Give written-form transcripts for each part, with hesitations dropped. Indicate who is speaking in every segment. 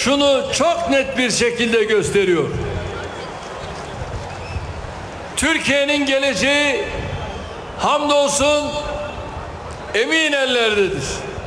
Speaker 1: şunu çok net bir şekilde gösteriyor. Türkiye'nin geleceği hamdolsun emin ellerdedir.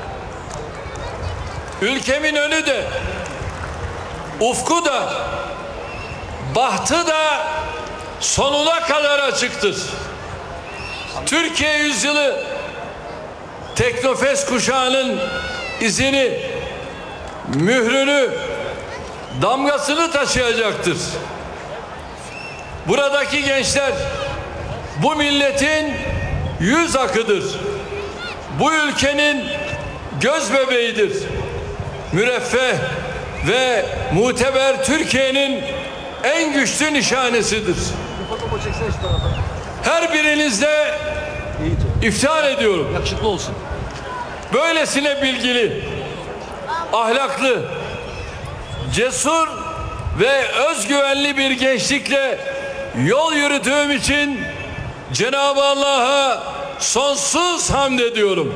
Speaker 1: Ülkemin önü de, ufku da, bahtı da sonuna kadar açıktır. Türkiye yüzyılı Teknofest kuşağının izini, mührünü, damgasını taşıyacaktır. Buradaki gençler bu milletin yüz akıdır. Bu ülkenin göz bebeğidir. Müreffeh ve muteber Türkiye'nin en güçlü nişanesidir. Her birinizle iftihar ediyorum.
Speaker 2: Yakışıklı olsun.
Speaker 1: Böylesine bilgili, ahlaklı, cesur ve özgüvenli bir gençlikle yol yürüdüğüm için Cenab-ı Allah'a sonsuz hamd ediyorum.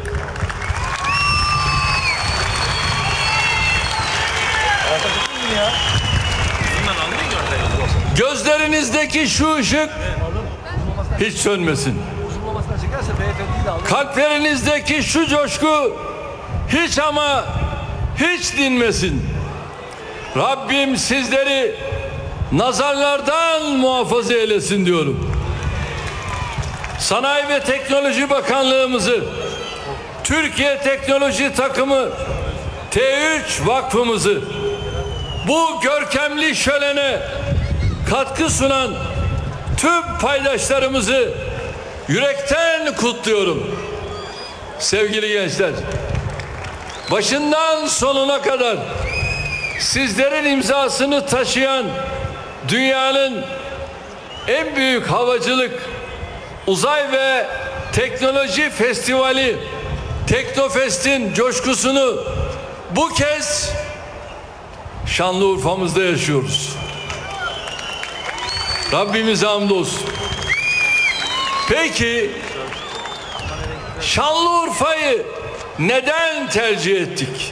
Speaker 1: Gözlerinizdeki şu ışık hiç sönmesin. Kalplerinizdeki şu coşku hiç ama hiç dinmesin. Rabbim sizleri nazarlardan muhafaza eylesin diyorum. Sanayi ve Teknoloji Bakanlığımızı, Türkiye Teknoloji Takımı T3 Vakfımızı, bu görkemli şölene katkı sunan tüm paydaşlarımızı yürekten kutluyorum. Sevgili gençler, başından sonuna kadar sizlerin imzasını taşıyan dünyanın en büyük havacılık, uzay ve teknoloji festivali Teknofest'in coşkusunu bu kez Şanlıurfa'mızda yaşıyoruz. Rabbimize hamdolsun. Peki Şanlıurfa'yı neden tercih ettik?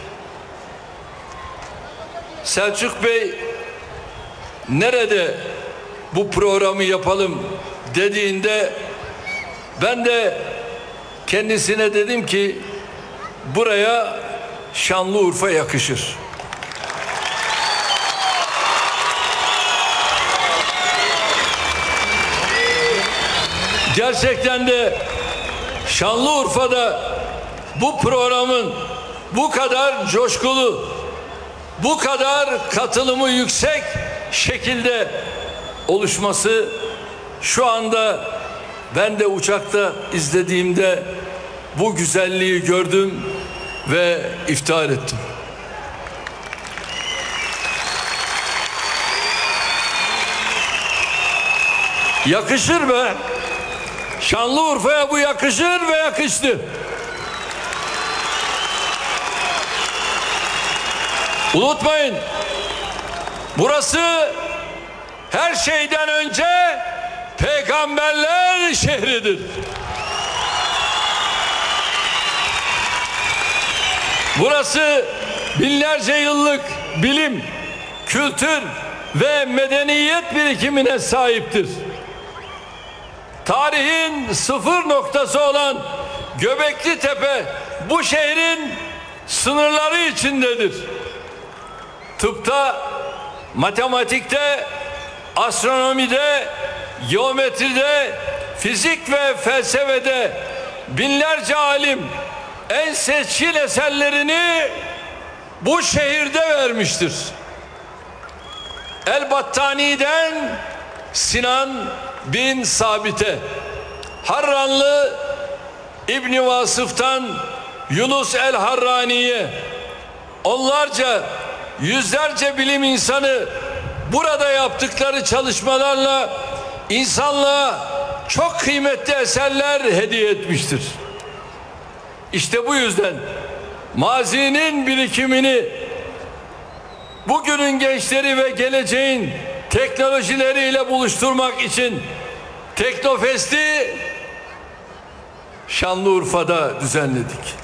Speaker 1: Selçuk Bey nerede bu programı yapalım dediğinde ben de kendisine dedim ki buraya Şanlıurfa yakışır. Gerçekten de Şanlıurfa'da bu programın bu kadar coşkulu, bu kadar katılımı yüksek şekilde oluşması, şu anda ben de uçakta izlediğimde bu güzelliği gördüm ve iftihar ettim. Yakışır be. Şanlıurfa'ya bu yakışır ve yakıştı. Unutmayın, burası her şeyden önce peygamberler şehridir. Burası binlerce yıllık bilim, kültür ve medeniyet birikimine sahiptir. Tarihin sıfır noktası olan Göbekli Tepe bu şehrin sınırları içindedir. Tıpta, matematikte, astronomide, geometride, fizik ve felsefede binlerce alim en seçkin eserlerini bu şehirde vermiştir. El-Battani'den Sinan bin Sabit'e, Harranlı İbn Vasıf'tan Yunus el-Harrani'ye, onlarca, yüzlerce bilim insanı burada yaptıkları çalışmalarla insanlığa çok kıymetli eserler hediye etmiştir. İşte bu yüzden mazinin birikimini bugünün gençleri ve geleceğin teknolojileriyle buluşturmak için Teknofest'i Şanlıurfa'da düzenledik.